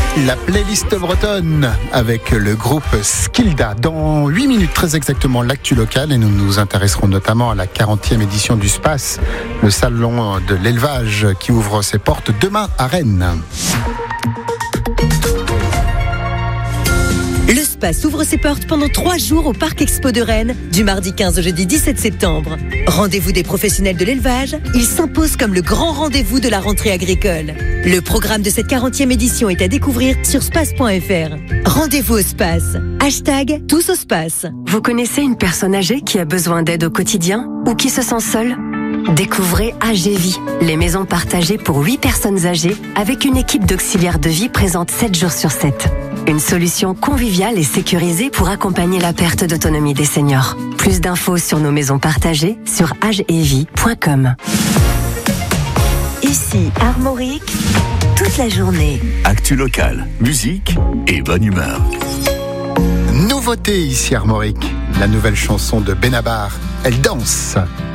La playlist bretonne avec le groupe Skilda. Dans 8 minutes très exactement, l'actu locale, et nous nous intéresserons notamment à la 40e édition du SPACE, le salon de l'élevage qui ouvre ses portes demain à Rennes. Le SPACE ouvre ses portes pendant 3 jours au Parc Expo de Rennes, du mardi 15 au jeudi 17 septembre. Rendez-vous des professionnels de l'élevage, il s'impose comme le grand rendez-vous de la rentrée agricole. Le programme de cette 40e édition est à découvrir sur space.fr. Rendez-vous au SPACE. Hashtag tous au SPACE. Vous connaissez une personne âgée qui a besoin d'aide au quotidien ou qui se sent seule ? Découvrez AGVie, les maisons partagées pour 8 personnes âgées avec une équipe d'auxiliaires de vie présente 7 jours sur 7. Une solution conviviale et sécurisée pour accompagner la perte d'autonomie des seniors. Plus d'infos sur nos maisons partagées sur agevie.com. Ici Armorique, toute la journée. Actu locale, musique et bonne humeur. Nouveauté ici Armorique, la nouvelle chanson de Benabar, Elle danse.